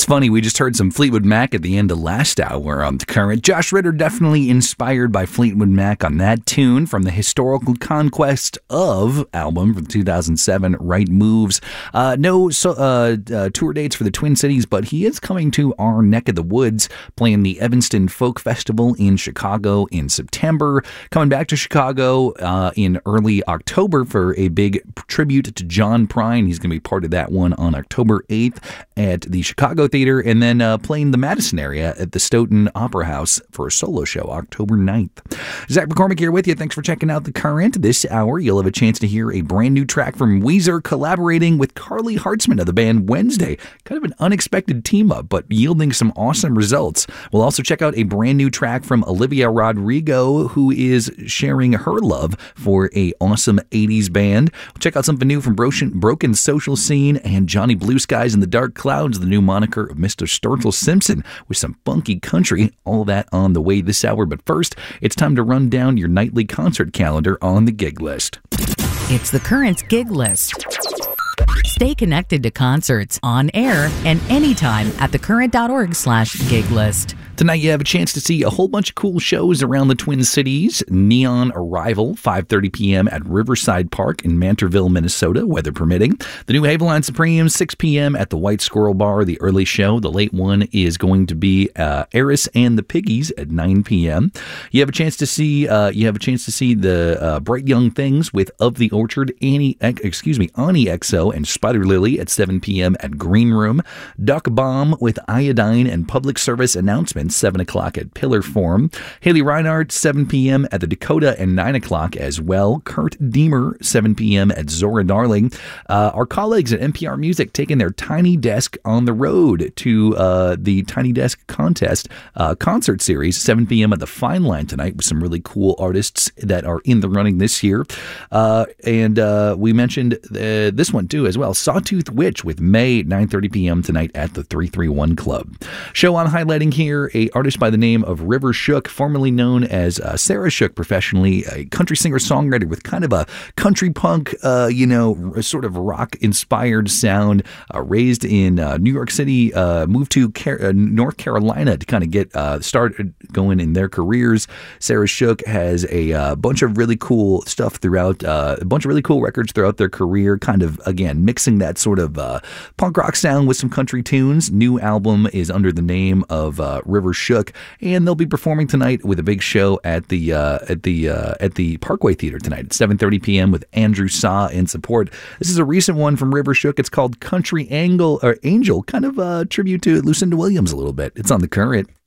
It's funny, we just heard some Fleetwood Mac at the end of last hour on The Current. Josh Ritter definitely inspired by Fleetwood Mac on that tune from the Historical Conquest of album from 2007, Right Moves. No tour dates for the Twin Cities, but he is coming to our neck of the woods, playing the Evanston Folk Festival in Chicago in September. Coming back to Chicago in early October for a big tribute to John Prine. He's going to be part of that one on October 8th at the Chicago Theater, and then playing the Madison area at the Stoughton Opera House for a solo show October 9th. Zach McCormick here with you. Thanks for checking out The Current. This hour, you'll have a chance to hear a brand new track from Weezer collaborating with Carly Hartzman of the band Wednesday. Kind of an unexpected team-up, but yielding some awesome results. We'll also check out a brand new track from Olivia Rodrigo, who is sharing her love for a awesome 80s band. We'll check out something new from Broken Social Scene and Johnny Blue Skies and the Dark Clouds, the new moniker of Mr. Sturgill Simpson, with some funky country. All that on the way this hour. But first, it's time to run down your nightly concert calendar on the gig list. It's The Current gig list. Stay connected to concerts on air and anytime at thecurrent.org/gig list. Tonight you have a chance to see a whole bunch of cool shows around the Twin Cities. Neon Arrival, 5:30 p.m. at Riverside Park in Mantorville, Minnesota, weather permitting. The new Haveline Supremes, 6 p.m. at the White Squirrel Bar, the early show. The late one is going to be Eris and the Piggies at 9 p.m. You have a chance to see the Bright Young Things with Of the Orchard, Ani XO and Spider Lily at 7 p.m. at Green Room. Duck Bomb with Iodine and Public Service Announcements, 7 o'clock at Pillar Forum. Haley Reinhardt, 7 p.m. at the Dakota and 9 o'clock as well. Kurt Deemer, 7 p.m. at Zora Darling. Our colleagues at NPR Music taking their Tiny Desk on the road to the Tiny Desk Contest concert series, 7 p.m. at the Fine Line tonight with some really cool artists that are in the running this year. And we mentioned this one too as well, Sawtooth Witch with May, 9:30 p.m. tonight at the 331 Club. Show on highlighting here a artist by the name of River Shook, formerly known as Sarah Shook professionally, a country singer-songwriter with kind of a country punk, sort of rock-inspired sound, raised in New York City, moved to North Carolina to kind of get started going in their careers. Sarah Shook has a bunch of really cool stuff throughout, a bunch of really cool records throughout their career, kind of, again, mixing that sort of punk rock sound with some country tunes. New album is under the name of River Shook, and they'll be performing tonight with a big show at the Parkway Theater tonight at 7:30 p.m. with Andrew Saw in support. This is a recent one from River Shook. It's called Country Angel, kind of a tribute to Lucinda Williams a little bit. It's on The Current.